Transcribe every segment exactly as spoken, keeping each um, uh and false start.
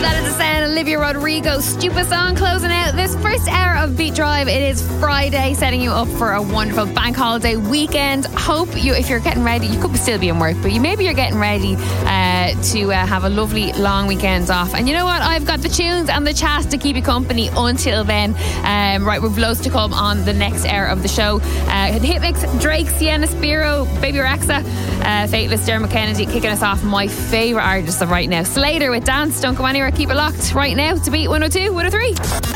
That is the sound of Olivia Rodrigo. Stupid song closing out this first hour of Beat Drive. It is Friday, setting you up for a wonderful bank holiday weekend. Hope you, if you're getting ready, you could still be in work, but you maybe you're getting ready uh, to uh, have a lovely long weekend off. And you know what? I've got the tunes and the chats to keep you company until then. Um, right, we've loads to come on the next hour of the show. Uh, Hit Mix, Drake, Sienna Spiro, Baby Rexa, uh, Fateless, Dermot Kennedy kicking us off. My favourite artist of right now, Slater with Dance. Don't go anywhere, keep it locked right now to Beat one oh two, one oh three.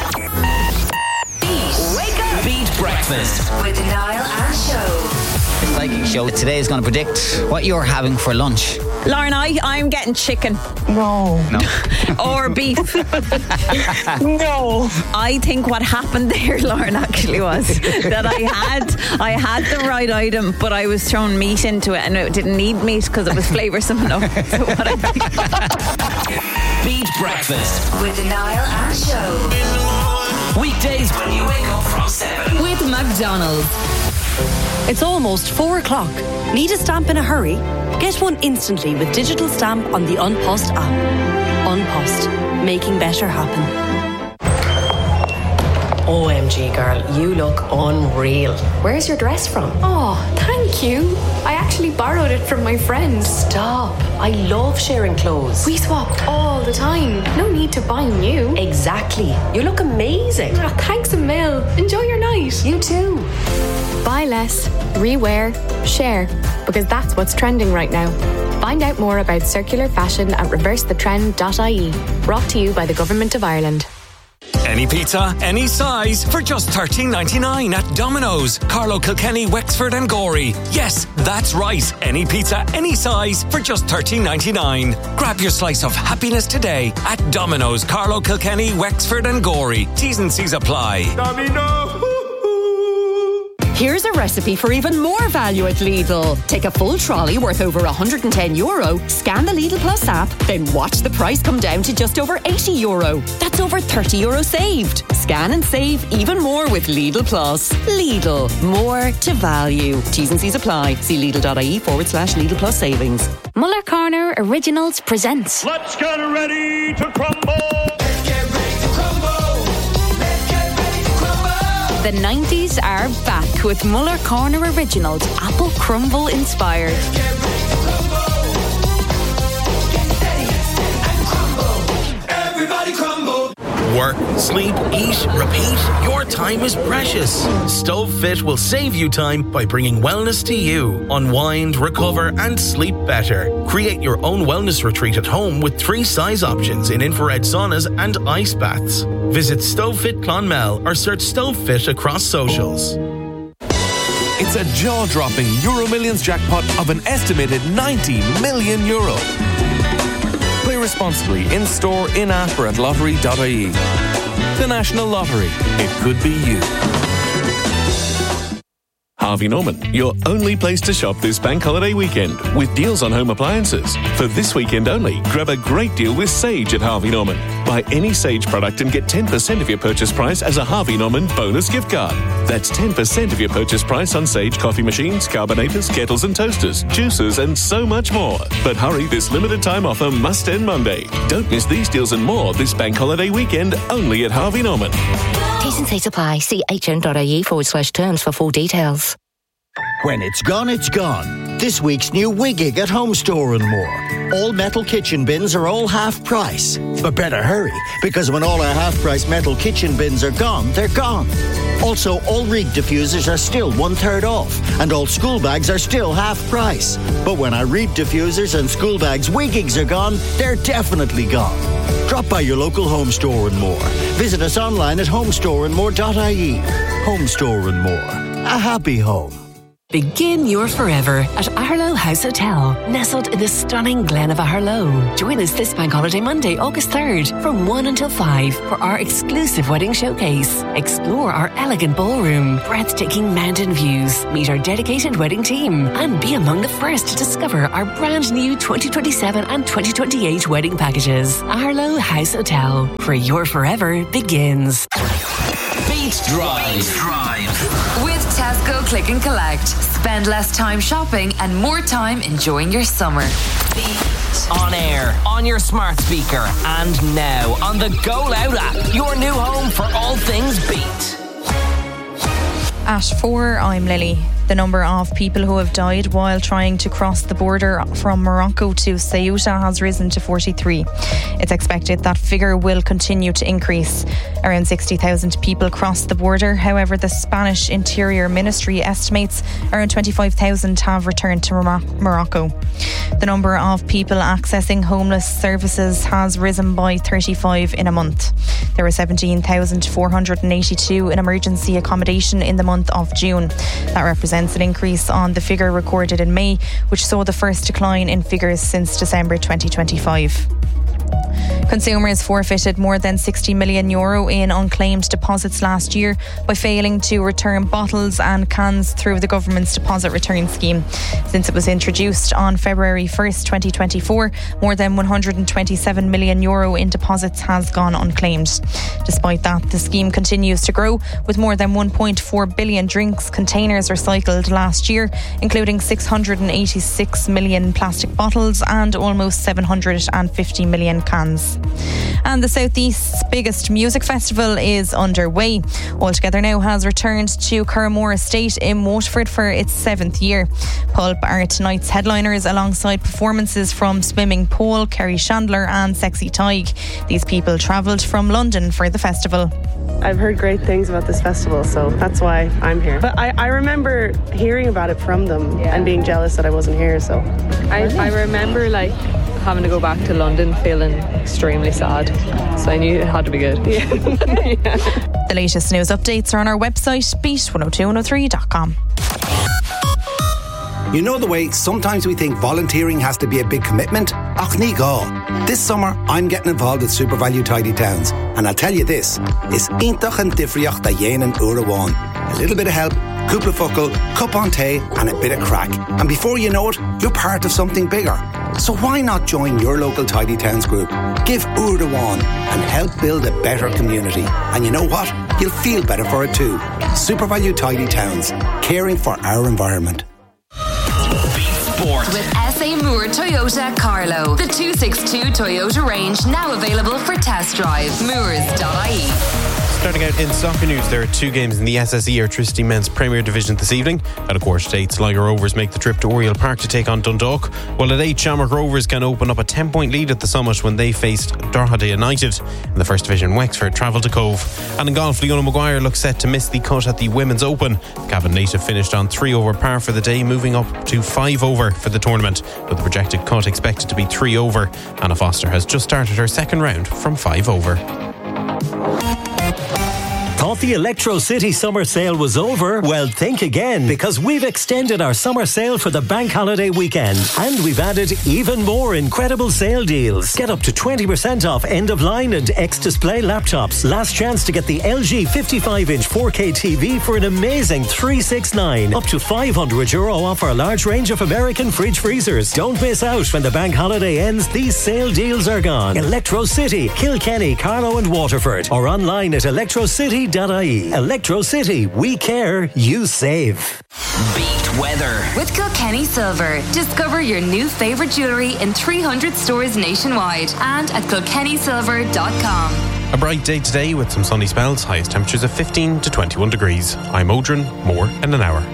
Beat. Wake up. Beat Breakfast with Niall and Show. The psychic show today is going to predict what you're having for lunch. Lauren, I, I'm getting chicken. No. No. Or beef. No. I think what happened there, Lauren, actually was that I had I had the right item, but I was throwing meat into it, and it didn't need meat because it was flavoursome enough. So what I think. Beat Breakfast with Niall and Show. Weekdays when you wake up from seven with McDonald's. It's almost four o'clock. Need a stamp in a hurry? Get one instantly with digital stamp on the Unpost app. Unpost, making better happen. O M G, girl, you look unreal. Where's your dress from? Oh, thank you. I actually borrowed it from my friends. Stop. I love sharing clothes. We swap all the time. No need to buy new. Exactly. You look amazing. Oh, thanks a mil. Enjoy your night. You too. Buy less, rewear, share, because that's what's trending right now. Find out more about circular fashion at reverse the trend dot I E. Brought to you by the Government of Ireland. Any pizza, any size, for just thirteen ninety-nine at Domino's. Carlo Kilkenny, Wexford and Gorey. Yes, that's right. Any pizza, any size, for just thirteen ninety-nine. Grab your slice of happiness today at Domino's, Carlo Kilkenny, Wexford and Gorey. T's and C's apply. Domino's. Here's a recipe for even more value at Lidl. Take a full trolley worth over one hundred ten euro, scan the Lidl Plus app, then watch the price come down to just over eighty euro. That's over thirty euro saved. Scan and save even more with Lidl Plus. Lidl, more to value. T's and C's apply. See Lidl.ie forward slash Lidl Plus savings. Muller Corner Originals presents Let's get ready to crumble. The nineties are back with Muller Corner Originals, Apple Crumble inspired. Everybody crumble. Work, sleep, eat, repeat. Your time is precious. StoveFit will save you time by bringing wellness to you. Unwind, recover, and sleep better. Create your own wellness retreat at home with three size options in infrared saunas and ice baths. Visit StoveFit Clonmel or search StoveFit across socials. It's a jaw-dropping Euro Millions jackpot of an estimated ninety million euro. Play responsibly in-store, in-app or at lottery dot I E. The National Lottery. It could be you. Harvey Norman, your only place to shop this bank holiday weekend with deals on home appliances. For this weekend only, grab a great deal with Sage at Harvey Norman. Buy any Sage product and get ten percent of your purchase price as a Harvey Norman bonus gift card. That's ten percent of your purchase price on Sage coffee machines, carbonators, kettles and toasters, juicers and so much more. But hurry, this limited time offer must end Monday. Don't miss these deals and more this bank holiday weekend only at Harvey Norman. T's and C's apply. See H N dot I E forward slash terms for full details. When it's gone, it's gone. This week's new Wiggig at Home Store and More. All metal kitchen bins are all half price. But better hurry, because when all our half price metal kitchen bins are gone, they're gone. Also, all Reed diffusers are still one third off, and all school bags are still half price. But when our Reed diffusers and school bags Wiggigs are gone, they're definitely gone. Drop by your local Home Store and More. Visit us online at home store and more dot I E. Home Store and More. A happy home. Begin your forever at Arlo House Hotel, nestled in the stunning Glen of Arlo. Join us this bank holiday Monday, August third, from one until five for our exclusive wedding showcase. Explore our elegant ballroom, breathtaking mountain views, meet our dedicated wedding team, and be among the first to discover our brand new twenty twenty-seven and twenty twenty-eight wedding packages. Arlo House Hotel, where your forever begins. Beat Drive. Beat Drive. With Tesco Click and Collect. Spend less time shopping and more time enjoying your summer. Beat. On air, on your smart speaker, and now on the Go Loud app. Your new home for all things Beat. At four, I'm Lily. The number of people who have died while trying to cross the border from Morocco to Ceuta has risen to forty-three. It's expected that figure will continue to increase. Around sixty thousand people crossed the border. However, the Spanish Interior Ministry estimates around twenty-five thousand have returned to Morocco. The number of people accessing homeless services has risen by thirty-five in a month. There were seventeen thousand four hundred eighty-two in emergency accommodation in the month of June. That represents an increase on the figure recorded in May, which saw the first decline in figures since December twenty twenty-five. Consumers forfeited more than sixty million euro in unclaimed deposits last year by failing to return bottles and cans through the government's deposit return scheme. Since it was introduced on February first, twenty twenty-four, more than one hundred twenty-seven million euro in deposits has gone unclaimed. Despite that, the scheme continues to grow, with more than one point four billion drinks containers recycled last year, including six hundred eighty-six million plastic bottles and almost seven hundred fifty million cans. And the South East's biggest music festival is underway. All Together Now has returned to Curramore Estate in Waterford for its seventh year. Pulp are tonight's headliners alongside performances from Swimming Pole, Kerry Chandler and Sexy Tig. These people travelled from London for the festival. I've heard great things about this festival, so that's why I'm here. But I, I remember hearing about it from them yeah. and being jealous that I wasn't here, so. I, I remember like having to go back to London feeling extremely sad, so I knew it had to be good. Yeah. yeah. The latest news updates are on our website, beat one oh two one oh three dot com. You know the way sometimes we think volunteering has to be a big commitment? Ach ní gá. This summer I'm getting involved with SuperValu Tidy Towns, and I'll tell you this, is intach and difrioch da dhéanaan uair amháin. A little bit of help, cúpla focal, cup on tea and a bit of crack. And before you know it, you're part of something bigger. So why not join your local Tidy Towns group? Give uair amháin and help build a better community. And you know what? You'll feel better for it too. SuperValu Tidy Towns, caring for our environment. Sport. With S A Moore Toyota Carlo. The two sixty-two Toyota range now available for test drive. Moores dot I E. Starting out in soccer news, there are two games in the S S E Airtricity Men's Premier Division this evening. At a quarter to eight, Sligo Rovers make the trip to Oriel Park to take on Dundalk, while at eight, Shamrock Rovers can open up a ten-point lead at the Summit when they faced Drogheda United. In the First Division, Wexford travel to Cove. And in golf, Leona Maguire looks set to miss the cut at the Women's Open. The Cavan native finished on three over par for the day, moving up to five over for the tournament, with the projected cut expected to be three over. Anna Foster has just started her second round from five over. Thought the Electro City summer sale was over? Well, think again, because we've extended our summer sale for the bank holiday weekend, and we've added even more incredible sale deals. Get up to twenty percent off end-of-line and X-Display laptops. Last chance to get the L G fifty-five inch four K T V for an amazing three sixty-nine. Up to five hundred euro off our large range of American fridge freezers. Don't miss out when the bank holiday ends. These sale deals are gone. Electro City, Kilkenny, Carlow and Waterford, or online at electrocity dot I E. Electro City, we care, you save. Beat weather with Kilkenny Silver. Discover your new favourite jewellery in three hundred stores nationwide and at kilkenny silver dot com. A bright day today with some sunny spells, highest temperatures of fifteen to twenty-one degrees. I'm Odrin, more in an hour.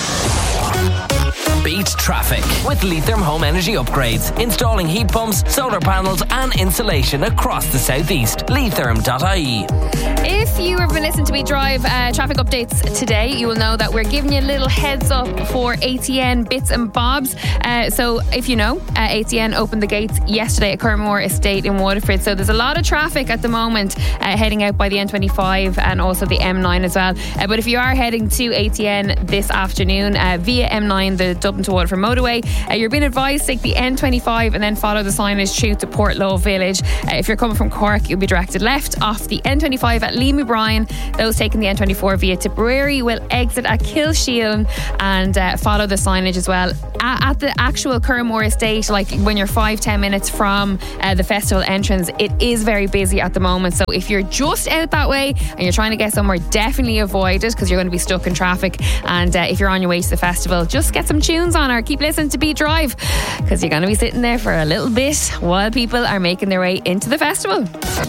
Beat traffic with Leitherm Home Energy Upgrades. Installing heat pumps, solar panels and insulation across the southeast. Leitherm dot I E. If you have been listening to me drive uh, traffic updates today, you will know that we're giving you a little heads up for A T N bits and bobs. Uh, so if you know, uh, A T N opened the gates yesterday at Curramore Estate in Waterford. So there's a lot of traffic at the moment uh, heading out by the N twenty-five and also the M nine as well. Uh, but if you are heading to A T N this afternoon uh, via M nine, the Dublin to Waterford motorway, uh, you're being advised to take the N twenty-five and then follow the signage through to Portlow Village. Uh, if you're coming from Cork, you'll be directed left off the N twenty-five at Leamy Bryan. Those taking the N twenty-four via Tipperary will exit at Kilsheelan and uh, follow the signage as well. At, at the actual Curramore Estate, like when you're five, ten minutes from uh, the festival entrance, it is very busy at the moment. So if you're just out that way and you're trying to get somewhere, definitely avoid it because you're going to be stuck in traffic. And uh, if you're on your way to the festival, just get some tunes tunes on or keep listening to Beat Drive, because you're going to be sitting there for a little bit while people are making their way into the festival.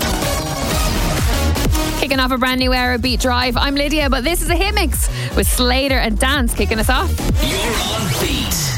Kicking off a brand new era of Beat Drive, I'm Lydia, but this is a hit mix with Slater and Dance kicking us off. You're on Beat.